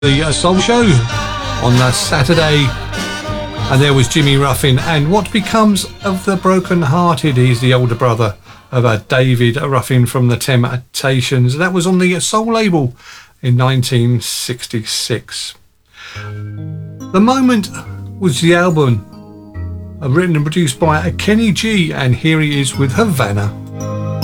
The Soul Show on the Saturday, and there was Jimmy Ruffin and What Becomes of the Broken Hearted. He's the older brother of David Ruffin from the Temptations. That was on the Soul label in 1966. The Moment was the album written and produced by Kenny G, and here he is with Havana.